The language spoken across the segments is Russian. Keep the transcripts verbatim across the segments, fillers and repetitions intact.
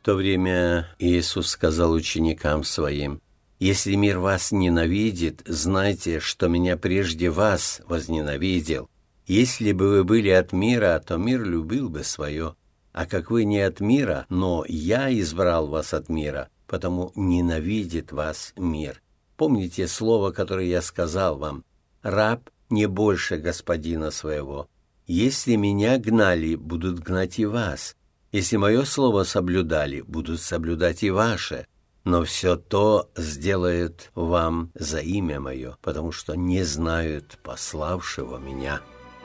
то время Иисус сказал ученикам Своим: «Если мир вас ненавидит, знайте, что Меня прежде вас возненавидел. Если бы вы были от мира, то мир любил бы свое. А как вы не от мира, но Я избрал вас от мира, потому ненавидит вас мир. Помните слово, которое Я сказал вам: раб не больше господина своего. Если Меня гнали, будут гнать и вас. Если Мое слово соблюдали, будут соблюдать и ваше. Но все то сделают вам за имя Мое, потому что не знают пославшего Меня».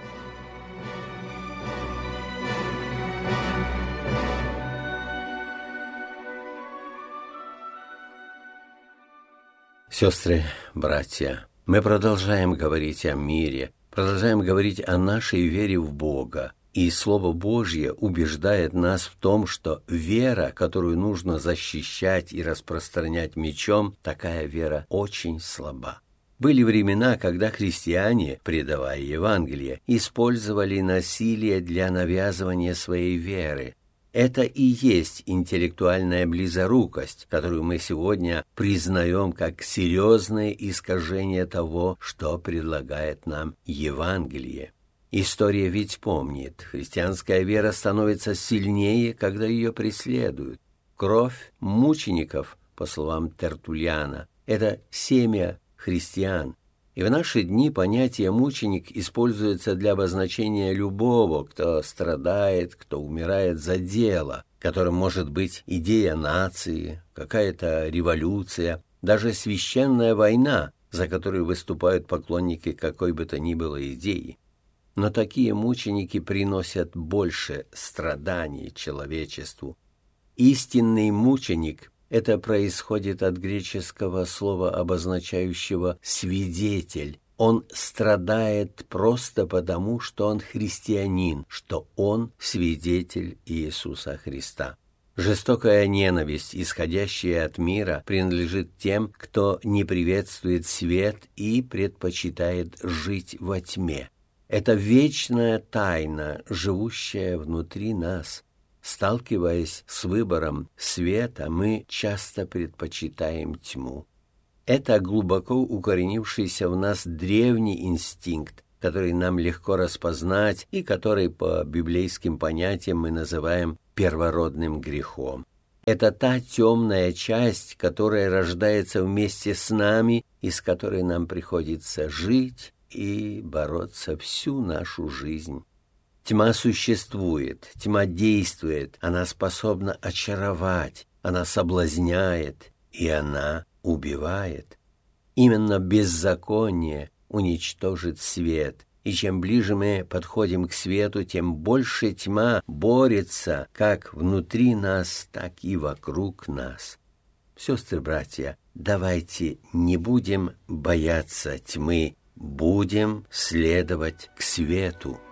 Сестры, братья, мы продолжаем говорить о мире, продолжаем говорить о нашей вере в Бога. И Слово Божье убеждает нас в том, что вера, которую нужно защищать и распространять мечом, такая вера очень слаба. Были времена, когда христиане, предавая Евангелие, использовали насилие для навязывания своей веры. Это и есть интеллектуальная близорукость, которую мы сегодня признаем как серьезное искажение того, что предлагает нам Евангелие. История ведь помнит, христианская вера становится сильнее, когда ее преследуют. Кровь мучеников, по словам Тертуллиана, это семя христиан. И в наши дни понятие «мученик» используется для обозначения любого, кто страдает, кто умирает за дело, которым может быть идея нации, какая-то революция, даже священная война, за которую выступают поклонники какой бы то ни было идеи. Но такие мученики приносят больше страданий человечеству. Истинный мученик — это происходит от греческого слова, обозначающего «свидетель». Он страдает просто потому, что он христианин, что он свидетель Иисуса Христа. Жестокая ненависть, исходящая от мира, принадлежит тем, кто не приветствует свет и предпочитает жить во тьме. Это вечная тайна, живущая внутри нас. Сталкиваясь с выбором света, мы часто предпочитаем тьму. Это глубоко укоренившийся в нас древний инстинкт, который нам легко распознать и который по библейским понятиям мы называем первородным грехом. Это та темная часть, которая рождается вместе с нами и с которой нам приходится жить и бороться всю нашу жизнь. Тьма существует, тьма действует, она способна очаровать, она соблазняет, и она убивает. Именно беззаконие уничтожит свет, и чем ближе мы подходим к свету, тем больше тьма борется как внутри нас, так и вокруг нас. Сестры-братья, давайте не будем бояться тьмы, будем следовать к свету.